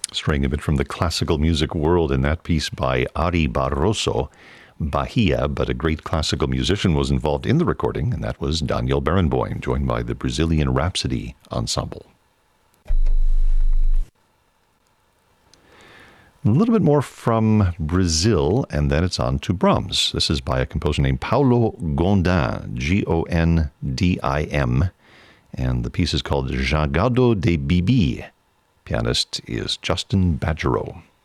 Straying a bit from the classical music world in that piece by Ari Barroso, Bahia, but a great classical musician was involved in the recording, and that was Daniel Barenboim, joined by the Brazilian Rhapsody Ensemble. A little bit more from Brazil, and then it's on to Brahms. This is by a composer named Paulo Gondim, Gondim, and the piece is called Jangado de Bibi. Pianist is Justin Badgerow.